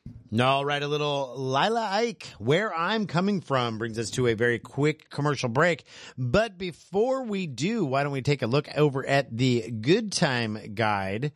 All right, a little Lila Ike, Where I'm Coming From, brings us to a very quick commercial break. But before we do, why don't we take a look over at the Good Time Guide?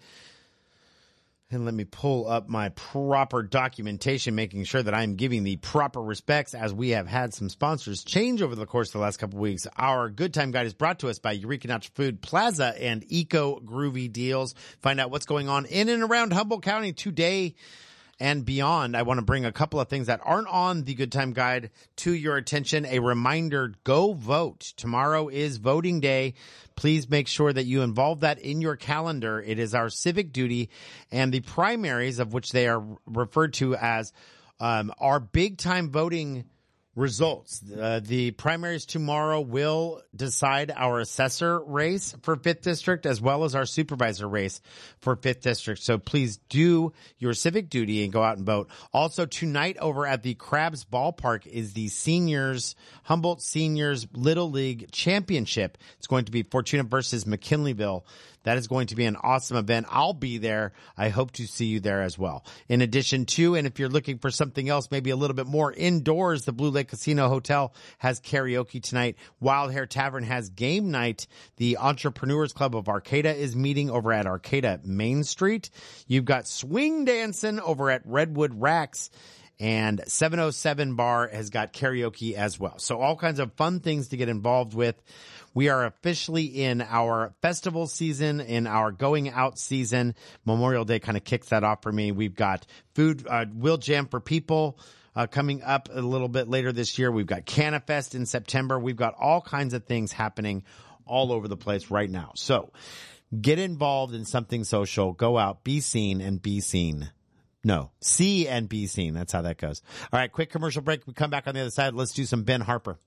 And let me pull up my proper documentation, making sure that I'm giving the proper respects, as we have had some sponsors change over the course of the last couple of weeks. Our Good Time Guide is brought to us by Eureka Natural Food Plaza and Eco Groovy Deals. Find out what's going on in and around Humboldt County today and beyond. I want to bring a couple of things that aren't on the Good Time Guide to your attention. A reminder, go vote. Tomorrow is voting day. Please make sure that you involve that in your calendar. It is our civic duty, and the primaries, of which they are referred to as our big time voting results. The primaries tomorrow will decide our assessor race for 5th District as well as our supervisor race for 5th District. So please do your civic duty and go out and vote. Also tonight over at the Krabs Ballpark is the Humboldt Seniors Little League Championship. It's going to be Fortuna versus McKinleyville. That is going to be an awesome event. I'll be there. I hope to see you there as well. In addition to, and if you're looking for something else, maybe a little bit more indoors, the Blue Lake Casino Hotel has karaoke tonight. Wild Hair Tavern has game night. The Entrepreneurs Club of Arcata is meeting over at Arcata Main Street. You've got swing dancing over at Redwood Racks. And 707 Bar has got karaoke as well. So all kinds of fun things to get involved with. We are officially in our festival season, in our going out season. Memorial Day kind of kicks that off for me. We've got food, Will Jam for People coming up a little bit later this year. We've got CanaFest in September. We've got all kinds of things happening all over the place right now. So get involved in something social. Go out, be seen, and be seen. No, see and be seen. That's how that goes. All right, quick commercial break. We come back on the other side. Let's do some Ben Harper.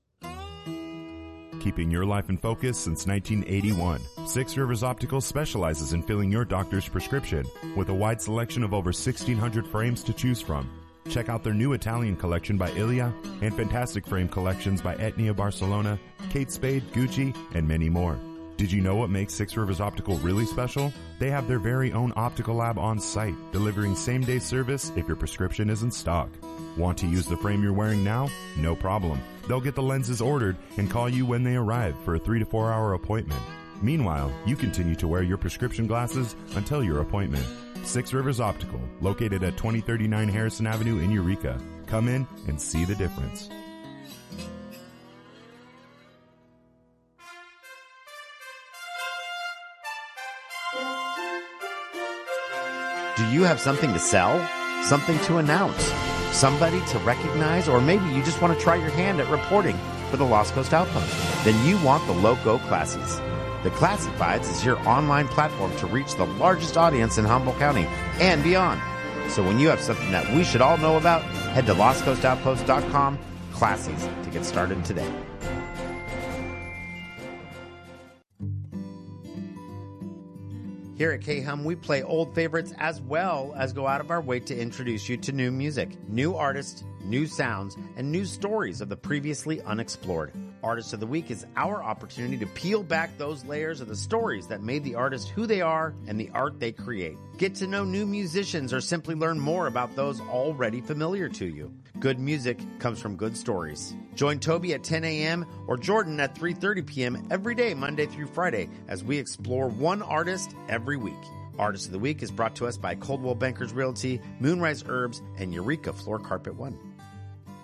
Keeping your life in focus since 1981, Six Rivers Optical specializes in filling your doctor's prescription with a wide selection of over 1,600 frames to choose from. Check out their new Italian collection by Ilia and fantastic frame collections by Etnia Barcelona, Kate Spade, Gucci, and many more. Did you know what makes Six Rivers Optical really special? They have their very own optical lab on site, delivering same-day service if your prescription is in stock. Want to use the frame you're wearing now? No problem. They'll get the lenses ordered and call you when they arrive for a 3 to 4 hour appointment. Meanwhile, you continue to wear your prescription glasses until your appointment. Six Rivers Optical, located at 2039 Harrison Avenue in Eureka. Come in and see the difference. Do you have something to sell? Something to announce? Somebody to recognize? Or maybe you just want to try your hand at reporting for the Lost Coast Outpost? Then you want the Loco Classies. The Classifieds is your online platform to reach the largest audience in Humboldt County and beyond. So when you have something that we should all know about, head to lostcoastoutpost.com, Classies, to get started today. Here at K-Hum, we play old favorites as well as go out of our way to introduce you to new music, new artists, new sounds, and new stories of the previously unexplored. Artist of the Week is our opportunity to peel back those layers of the stories that made the artist who they are and the art they create. Get to know new musicians or simply learn more about those already familiar to you. Good music comes from good stories. Join Toby at 10 a.m. or Jordan at 3:30 p.m. every day, Monday through Friday, as we explore one artist every week. Artist of the Week is brought to us by Coldwell Bankers Realty, Moonrise Herbs, and Eureka Floor Carpet One.